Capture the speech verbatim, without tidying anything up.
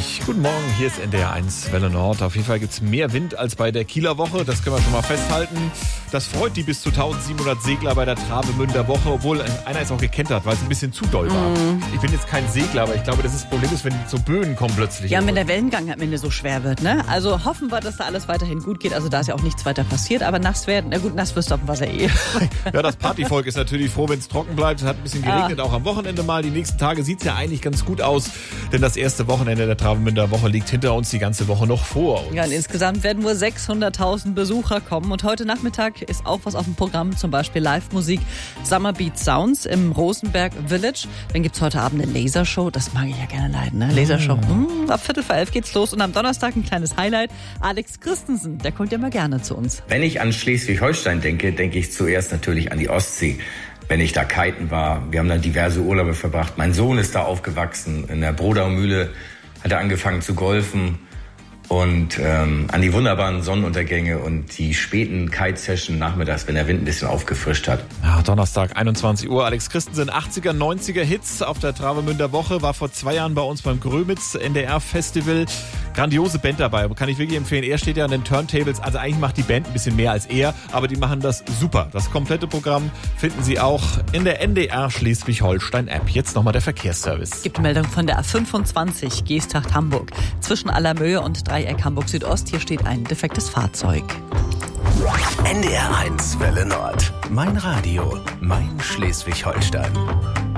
dreißig. Guten Morgen, hier ist N D R eins Welle Nord. Auf jeden Fall gibt es mehr Wind als bei der Kieler Woche, das können wir schon mal festhalten. Das freut die bis zu eintausendsiebenhundert Segler bei der Travemünder Woche, obwohl einer ist auch gekentert, weil es ein bisschen zu doll war. Mm. Ich bin jetzt kein Segler, aber ich glaube, das, ist das Problem ist, wenn so Böen kommen plötzlich. Ja, wenn der Wellengang am Ende so schwer wird, ne? Also hoffen wir, dass da alles weiterhin gut geht. Also da ist ja auch nichts weiter passiert, aber nass werden, na gut, nass wirst du auf dem Wasser eh. Ja, das Partyvolk ist natürlich froh, wenn es trocken bleibt. Es hat ein bisschen geregnet, ja. Auch am Wochenende mal. Die nächsten Tage sieht es ja eigentlich ganz gut aus, denn das erste Wochenende der Travemünder Woche liegt hinter uns, die ganze Woche noch vor uns. Ja, und insgesamt werden nur sechshunderttausend Besucher kommen. Und heute Nachmittag ist auch was auf dem Programm, zum Beispiel Live-Musik Summer Beat Sounds im Rosenberg Village. Dann gibt's heute Abend eine Lasershow, das mag ich ja gerne leiden, ne? Lasershow. Mm. Mm, ab Viertel vor elf geht's los und am Donnerstag ein kleines Highlight. Alex Christensen, der kommt ja mal gerne zu uns. Wenn ich an Schleswig-Holstein denke, denke ich zuerst natürlich an die Ostsee. Wenn ich da kiten war, wir haben da diverse Urlaube verbracht. Mein Sohn ist da aufgewachsen, in der Brodaumühle hat er angefangen zu golfen. Und ähm, an die wunderbaren Sonnenuntergänge und die späten Kite-Session nachmittags, wenn der Wind ein bisschen aufgefrischt hat. Ja, Donnerstag, einundzwanzig Uhr. Alex Christensen, achtziger, neunziger Hits auf der Travemünder Woche. War vor zwei Jahren bei uns beim Grömitz N D R-Festival. Grandiose Band dabei, kann ich wirklich empfehlen. Er steht ja an den Turntables, also eigentlich macht die Band ein bisschen mehr als er, aber die machen das super. Das komplette Programm finden Sie auch in der N D R Schleswig-Holstein-App. Jetzt nochmal der Verkehrsservice. Es gibt Meldung von der A fünfundzwanzig, Geesthacht Hamburg. Zwischen Allermöhe und Dreieck Hamburg Südost, hier steht ein defektes Fahrzeug. N D R eins Welle Nord. Mein Radio, mein Schleswig-Holstein.